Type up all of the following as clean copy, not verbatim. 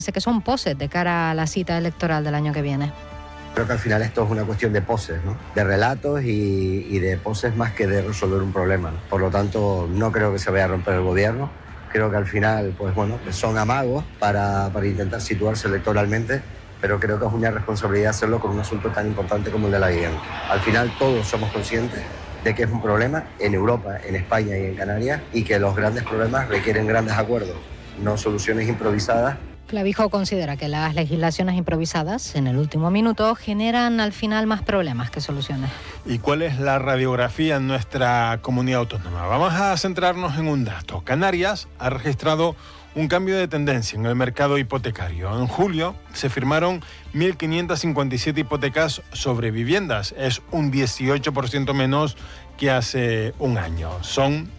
Sé que son poses de cara a la cita electoral del año que viene. Creo que al final esto es una cuestión de poses, ¿no? De relatos y de poses más que de resolver un problema, ¿no? Por lo tanto, no creo que se vaya a romper el gobierno. Creo que al final, pues bueno, son amagos para intentar situarse electoralmente, pero creo que es una responsabilidad hacerlo con un asunto tan importante como el de la vivienda. Al final todos somos conscientes de que es un problema en Europa, en España y en Canarias, y que los grandes problemas requieren grandes acuerdos, no soluciones improvisadas. Clavijo considera que las legislaciones improvisadas en el último minuto generan al final más problemas que soluciones. ¿Y cuál es la radiografía en nuestra comunidad autónoma? Vamos a centrarnos en un dato. Canarias ha registrado un cambio de tendencia en el mercado hipotecario. En julio se firmaron 1.557 hipotecas sobre viviendas. Es un 18% menos que hace un año. Son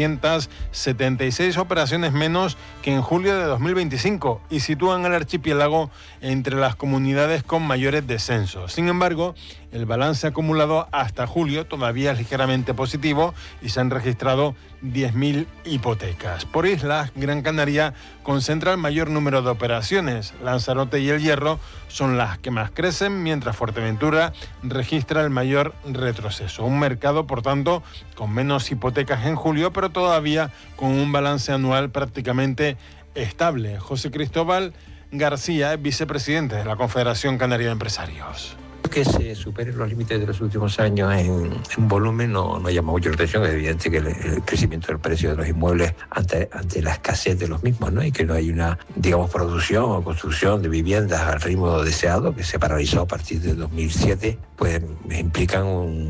376 operaciones menos que en julio de 2025 y sitúan al archipiélago entre las comunidades con mayores descensos. Sin embargo, el balance acumulado hasta julio todavía es ligeramente positivo y se han registrado 10.000 hipotecas. Por islas, Gran Canaria concentra el mayor número de operaciones. Lanzarote y El Hierro son las que más crecen, mientras Fuerteventura registra el mayor retroceso. Un mercado, por tanto, con menos hipotecas en julio, pero todavía con un balance anual prácticamente estable. José Cristóbal García es vicepresidente de la Confederación Canaria de Empresarios. Que se superen los límites de los últimos años en volumen no llama mucho la atención. Es evidente que el crecimiento del precio de los inmuebles ante la escasez de los mismos, ¿no? Y que no hay una, digamos, producción o construcción de viviendas al ritmo deseado, que se paralizó a partir de 2007, pues implican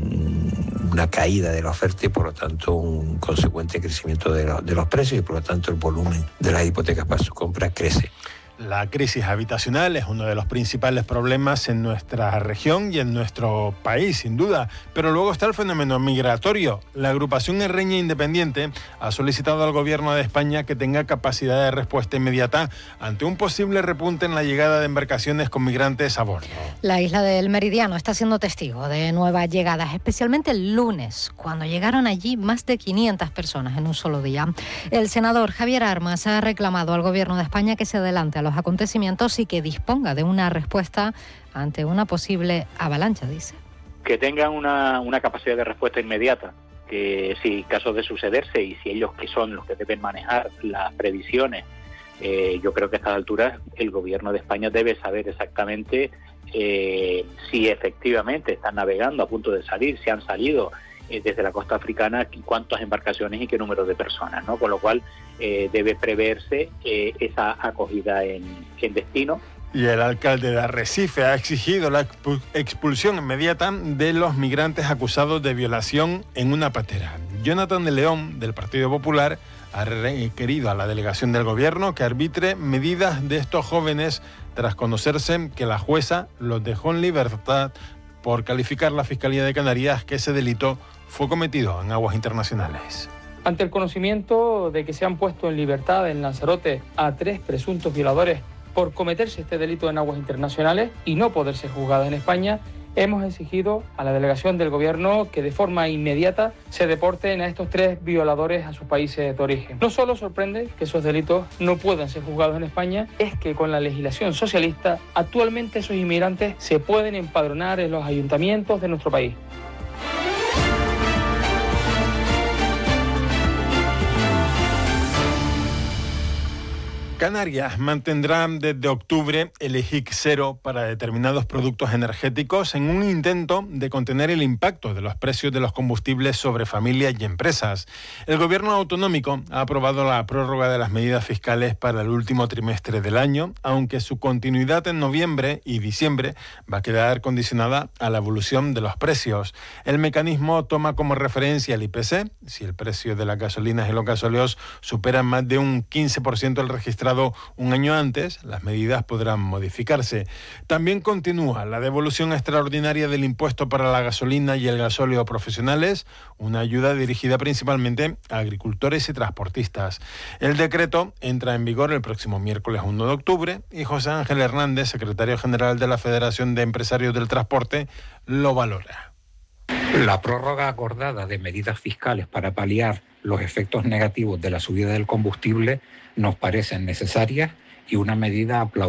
una caída de la oferta y por lo tanto un consecuente crecimiento de los precios y por lo tanto el volumen de las hipotecas para su compra crece. La crisis habitacional es uno de los principales problemas en nuestra región y en nuestro país, sin duda. Pero luego está el fenómeno migratorio. La agrupación herreña independiente ha solicitado al Gobierno de España que tenga capacidad de respuesta inmediata ante un posible repunte en la llegada de embarcaciones con migrantes a bordo. La isla del Meridiano está siendo testigo de nuevas llegadas, especialmente el lunes, cuando llegaron allí más de 500 personas en un solo día. El senador Javier Armas ha reclamado al Gobierno de España que se adelante a los acontecimientos y que disponga de una respuesta ante una posible avalancha, dice. Que tengan una capacidad de respuesta inmediata, que si caso de sucederse y si ellos que son los que deben manejar las previsiones, yo creo que a estas alturas el Gobierno de España debe saber exactamente si efectivamente están navegando a punto de salir, si han salido desde la costa africana, cuántas embarcaciones y qué número de personas, ¿no? Con lo cual debe preverse esa acogida en destino. Y el alcalde de Arrecife ha exigido la expulsión inmediata de los migrantes acusados de violación en una patera. Jonathan de León, del Partido Popular, ha requerido a la delegación del gobierno que arbitre medidas de estos jóvenes tras conocerse que la jueza los dejó en libertad por calificar la Fiscalía de Canarias que ese delito fue cometido en aguas internacionales. Ante el conocimiento de que se han puesto en libertad en Lanzarote a 3 presuntos violadores por cometerse este delito en aguas internacionales y no poder ser juzgados en España, hemos exigido a la delegación del Gobierno que de forma inmediata se deporten a estos 3 violadores a sus países de origen. No solo sorprende que esos delitos no puedan ser juzgados en España, es que con la legislación socialista actualmente esos inmigrantes se pueden empadronar en los ayuntamientos de nuestro país. Canarias mantendrá desde octubre el IGIC 0 para determinados productos energéticos en un intento de contener el impacto de los precios de los combustibles sobre familias y empresas. El gobierno autonómico ha aprobado la prórroga de las medidas fiscales para el último trimestre del año, aunque su continuidad en noviembre y diciembre va a quedar condicionada a la evolución de los precios. El mecanismo toma como referencia el IPC. Si el precio de las gasolinas y los gasóleos superan más de un 15% el registrado un año antes, las medidas podrán modificarse. También continúa la devolución extraordinaria del impuesto para la gasolina y el gasóleo profesionales, una ayuda dirigida principalmente a agricultores y transportistas. El decreto entra en vigor el próximo miércoles 1 de octubre y José Ángel Hernández, secretario general de la Federación de Empresarios del Transporte, lo valora. La prórroga acordada de medidas fiscales para paliar los efectos negativos de la subida del combustible nos parecen necesarias y una medida aplaudida